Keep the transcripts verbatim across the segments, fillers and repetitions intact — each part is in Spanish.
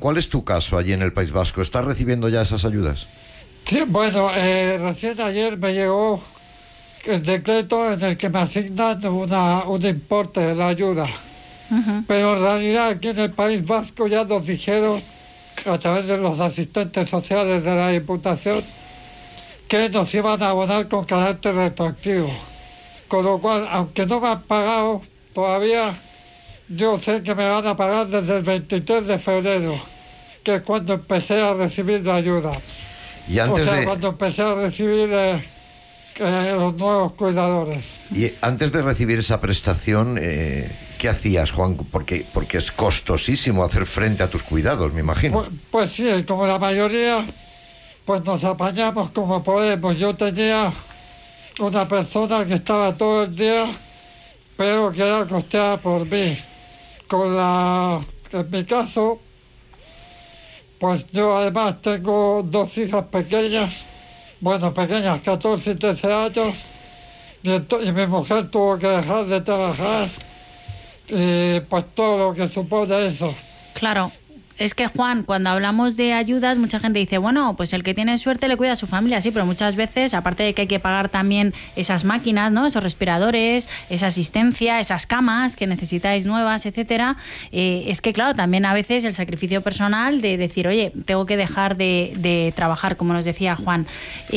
¿cuál es tu caso allí en el País Vasco? ¿Estás recibiendo ya esas ayudas? Sí, bueno, eh, recién ayer me llegó el decreto en el que me asignan una, un importe de la ayuda. Uh-huh. Pero en realidad aquí en el País Vasco ya nos dijeron, a través de los asistentes sociales de la Diputación, que nos iban a abonar con carácter retroactivo. Con lo cual, aunque no me han pagado todavía, yo sé que me van a pagar desde el veintitrés de febrero, que es cuando empecé a recibir la ayuda. Y antes o sea, de... cuando empecé a recibir eh, eh, los nuevos cuidadores. Y antes de recibir esa prestación, eh, ¿qué hacías, Juan? Porque, porque es costosísimo hacer frente a tus cuidados, me imagino. Pues, pues sí, como la mayoría, pues nos apañamos como podemos. Yo tenía una persona que estaba todo el día, pero que era costeada por mí. Con la... En mi caso... Pues yo además tengo dos hijas pequeñas, bueno, pequeñas, catorce y trece años, y, y mi mujer tuvo que dejar de trabajar, y pues todo lo que supone eso. Claro. Es que, Juan, cuando hablamos de ayudas, mucha gente dice, bueno, pues el que tiene suerte le cuida a su familia, sí, pero muchas veces, aparte de que hay que pagar también esas máquinas, ¿no? Esos respiradores, esa asistencia, esas camas que necesitáis nuevas, etcétera, eh, es que, claro, también a veces el sacrificio personal de decir, oye, tengo que dejar de, de trabajar, como nos decía Juan.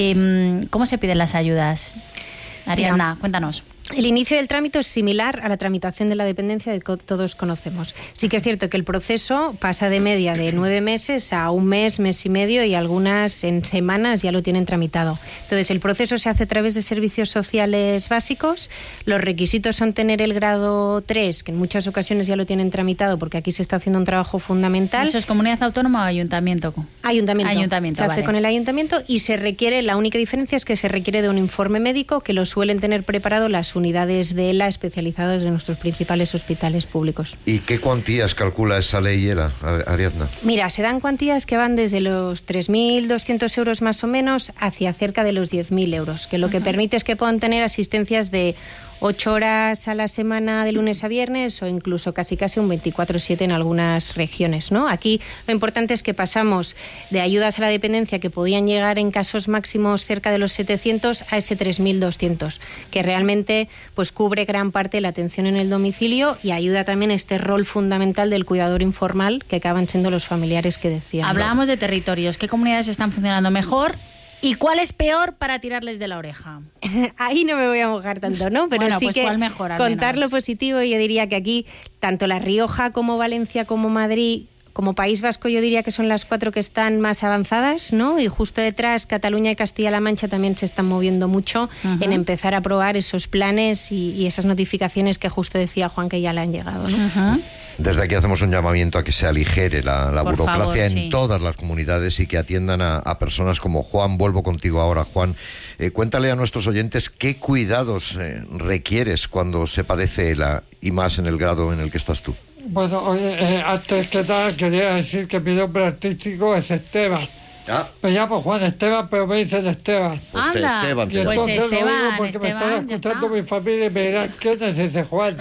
Eh, ¿Cómo se piden las ayudas? Ariadna, cuéntanos. El inicio del trámite es similar a la tramitación de la dependencia que todos conocemos. Sí que es cierto que el proceso pasa de media de nueve meses a un mes, mes y medio, y algunas en semanas ya lo tienen tramitado. Entonces, el proceso se hace a través de servicios sociales básicos. Los requisitos son tener el grado tres, que en muchas ocasiones ya lo tienen tramitado porque aquí se está haciendo un trabajo fundamental. ¿Eso es comunidad autónoma o ayuntamiento? Ayuntamiento. Ayuntamiento, se vale. hace con el ayuntamiento y se requiere, la única diferencia es que se requiere de un informe médico que lo suelen tener preparado las unidades de ELA especializadas en nuestros principales hospitales públicos. ¿Y qué cuantías calcula esa ley ELA, Ariadna? Mira, se dan cuantías que van desde los tres mil doscientos euros más o menos hacia cerca de los diez mil euros, que lo uh-huh. que permite es que puedan tener asistencias de ocho horas a la semana de lunes a viernes o incluso casi casi un veinticuatro siete en algunas regiones, ¿no? Aquí lo importante es que pasamos de ayudas a la dependencia que podían llegar en casos máximos cerca de los setecientos a ese tres mil doscientos, que realmente pues cubre gran parte de la atención en el domicilio y ayuda también a este rol fundamental del cuidador informal que acaban siendo los familiares que decíamos. Hablábamos de territorios. ¿Qué comunidades están funcionando mejor? ¿Y cuál es peor para tirarles de la oreja? Ahí no me voy a mojar tanto, ¿no? Pero bueno, sí pues que ¿cuál mejor, contar menos? Lo positivo, yo diría que aquí, tanto La Rioja como Valencia como Madrid, como País Vasco, yo diría que son las cuatro que están más avanzadas, ¿no? Y justo detrás, Cataluña y Castilla-La Mancha también se están moviendo mucho uh-huh. en empezar a aprobar esos planes y, y esas notificaciones que justo decía Juan que ya le han llegado, ¿no? Uh-huh. Desde aquí hacemos un llamamiento a que se aligere la, la burocracia favor, en sí. todas las comunidades y que atiendan a, a personas como Juan. Vuelvo contigo ahora, Juan. Eh, cuéntale a nuestros oyentes qué cuidados eh, requieres cuando se padece ELA y más en el grado en el que estás tú. Bueno, oye, eh, antes que nada quería decir que mi nombre artístico es Esteban. Ah. Me llamo Juan Esteban, pero me dicen Esteban. Usted, Esteban. Y entonces pues Esteban, lo digo porque Esteban, me están escuchando mi familia y me dirán, ¿quién es ese Juan?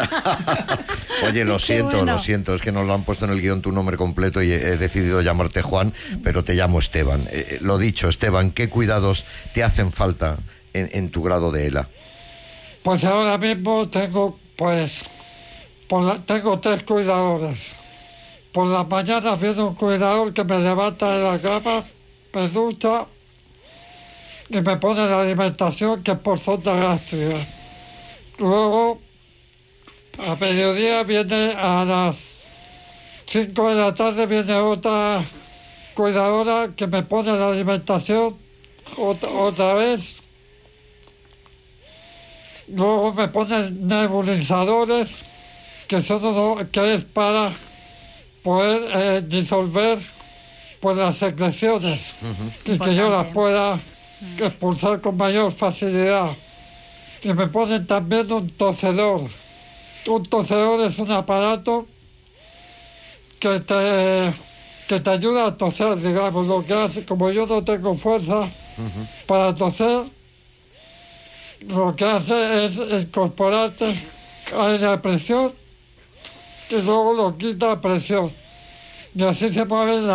Oye, lo siento, bueno. lo siento, es que nos lo han puesto en el guión tu nombre completo y he, he decidido llamarte Juan, pero te llamo Esteban. Eh, lo dicho, Esteban, ¿qué cuidados te hacen falta en, en tu grado de ELA? Pues ahora mismo tengo, pues, por la, tengo tres cuidadores. Por la mañana viene un cuidador que me levanta de la cama, me ducha y me pone la alimentación que es por sonda gástrica. Luego, a mediodía viene a las cinco de la tarde viene otra cuidadora que me pone la alimentación otra, otra vez. Luego me ponen nebulizadores que son uno, que es para poder eh, disolver pues las secreciones uh-huh. y Importante. Que yo las pueda expulsar con mayor facilidad. Y me ponen también un tosedor. Un tosedor es un aparato que te, que te ayuda a toser, digamos, lo que hace, como yo no tengo fuerza uh-huh. para toser, lo que hace es incorporarte aire a presión y luego lo quita a presión. Y así se mueve la